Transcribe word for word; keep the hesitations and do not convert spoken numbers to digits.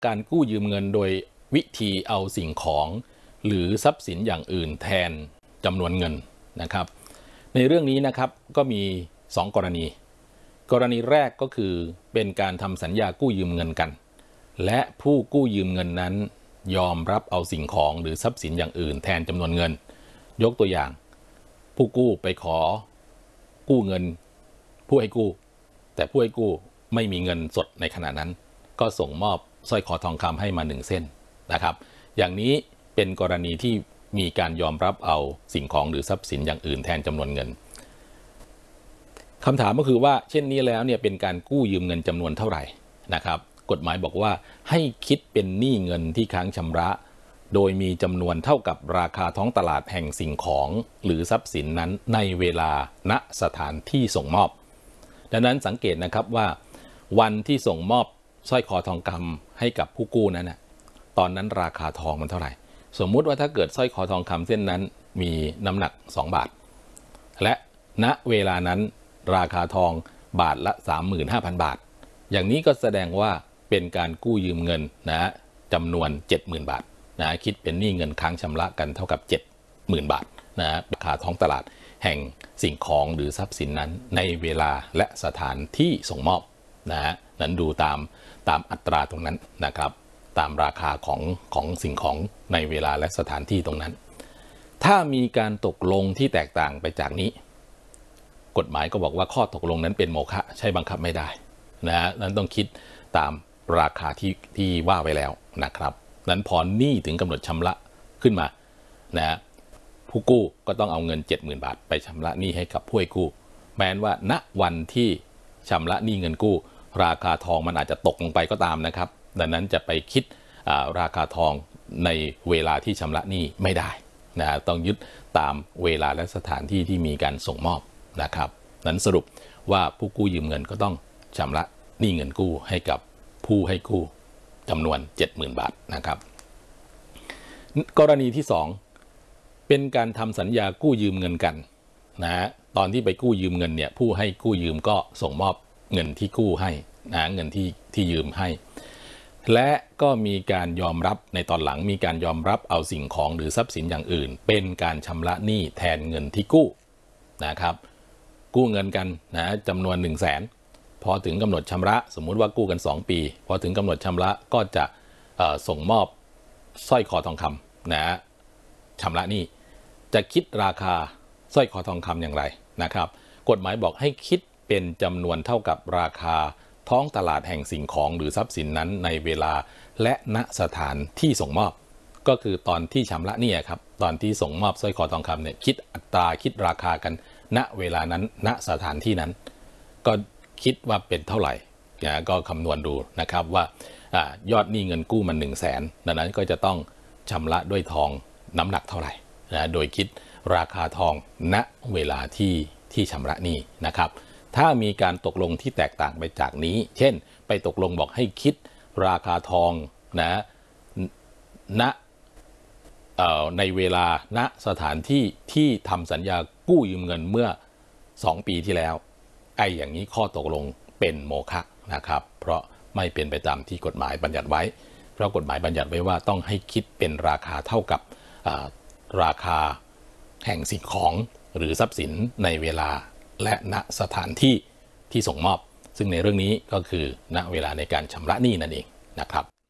การกู้ยืมเงินโดยวิธีเอาสิ่งของหรือทรัพย์สินอย่างอื่นแทนจำนวนเงินนะครับในเรื่องนี้นะครับก็มีสองกรณีกรณีแรกก็คือเป็นการทำสัญญากู้ยืมเงินกันและผู้กู้ยืมเงินนั้นยอมรับเอาสิ่งของหรือทรัพย์สินอย่างอื่นแทนจำนวนเงินยกตัวอย่างผู้กู้ไปขอกู้เงินผู้ให้กู้แต่ผู้ให้กู้ไม่มีเงินสดในขณะนั้นก็ส่งมอบสร้อยคอทองคำให้มาหนึ่งเส้นนะครับอย่างนี้เป็นกรณีที่มีการยอมรับเอาสิ่งของหรือทรัพย์สินอย่างอื่นแทนจำนวนเงินคำถามก็คือว่าเช่นนี้แล้วเนี่ยเป็นการกู้ยืมเงินจำนวนเท่าไหร่นะครับกฎหมายบอกว่าให้คิดเป็นหนี้เงินที่ค้างชำระโดยมีจำนวนเท่ากับราคาท้องตลาดแห่งสิ่งของหรือทรัพย์สินนั้นในเวลาณสถานที่ส่งมอบดังนั้นสังเกตนะครับว่าวันที่ส่งมอบสร้อยคอทองคำให้กับผู้กู้นั้นนะตอนนั้นราคาทองมันเท่าไหร่สมมุติว่าถ้าเกิดสร้อยคอทองคำเส้นนั้นมีน้ำหนักสองบาทและณเวลานั้นราคาทองบาทละ สามหมื่นห้าพัน บาทอย่างนี้ก็แสดงว่าเป็นการกู้ยืมเงินนะจำนวน เจ็ดหมื่น บาทนะคิดเป็นหนี้เงินค้างชำระกันเท่ากับ เจ็ดหมื่น บาทนะราคาท้องตลาดแห่งสิ่งของหรือทรัพย์สินนั้นในเวลาและสถานที่ส่งมอบนะนั้นดูตามตามอัตราตรงนั้นนะครับตามราคาของของสิ่งของในเวลาและสถานที่ตรงนั้นถ้ามีการตกลงที่แตกต่างไปจากนี้กฎหมายก็บอกว่าข้อตกลงนั้นเป็นโมฆะใช้บังคับไม่ได้นะฮะนั้นต้องคิดตามราคาที่ที่ว่าไว้แล้วนะครับนั้นพอหนี้ถึงกำหนดชำระขึ้นมานะฮะผู้กู้ก็ต้องเอาเงิน เจ็ดหมื่น บาทไปชำระหนี้ให้กับผู้ให้กู้แม้ว่าณวันที่ชำระหนี้เงินกู้ราคาทองมันอาจจะตกลงไปก็ตามนะครับดังนั้นจะไปคิดราคาทองในเวลาที่ชำระหนี้ไม่ได้นะต้องยึดตามเวลาและสถานที่ที่มีการส่งมอบนะครับนั้นสรุปว่าผู้กู้ยืมเงินก็ต้องชำระหนี้เงินกู้ให้กับผู้ให้กู้จำนวน เจ็ดหมื่น บาทนะครับกรณีที่สองเป็นการทำสัญญากู้ยืมเงินกันนะตอนที่ไปกู้ยืมเงินเนี่ยผู้ให้กู้ยืมก็ส่งมอบเงินที่กู้ให้นะเงินที่ที่ยืมให้และก็มีการยอมรับในตอนหลังมีการยอมรับเอาสิ่งของหรือทรัพย์สินอย่างอื่นเป็นการชำระหนี้แทนเงินที่กู้นะครับกู้เงินกันนะจำนวนหนึ่งแสนพอถึงกำหนดชำระสมมุติว่ากู้กันสองปีพอถึงกำหนดชำระก็จะส่งมอบสร้อยคอทองคำนะชำระหนี้จะคิดราคาสร้อยคอทองคำอย่างไรนะครับกฎหมายบอกให้คิดเป็นจำนวนเท่ากับราคาท้องตลาดแห่งสิ่งของหรือทรัพย์สินนั้นในเวลาและณสถานที่ส่งมอบก็คือตอนที่ชำระหนี้ครับตอนที่ส่งมอบสร้อยคอทองคำเนี่ยคิดอัตราคิดราคากันณเวลานั้นณสถานที่นั้นก็คิดว่าเป็นเท่าไหร่นะก็คำนวณดูนะครับว่ายอดหนี้เงินกู้มันหนึ่งแสนดังนั้นก็จะต้องชำระด้วยทองน้ำหนักเท่าไหร่นะโดยคิดราคาทองณเวลาที่ที่ชำระหนี้นะครับถ้ามีการตกลงที่แตกต่างไปจากนี้เช่นไปตกลงบอกให้คิดราคาทองนะณในเวลาณสถานที่ที่ทำสัญญากู้ยืมเงินเมื่อสองปีที่แล้วไอ้อย่างนี้ข้อตกลงเป็นโมฆะนะครับเพราะไม่เป็นไปตามที่กฎหมายบัญญัติไว้เพราะกฎหมายบัญญัติไว้ว่าต้องให้คิดเป็นราคาเท่ากับราคาแห่งสิ่งของหรือทรัพย์สินในเวลาและณสถานที่ที่ส่งมอบซึ่งในเรื่องนี้ก็คือณเวลาในการชำระหนี้นั่นเองนะครับ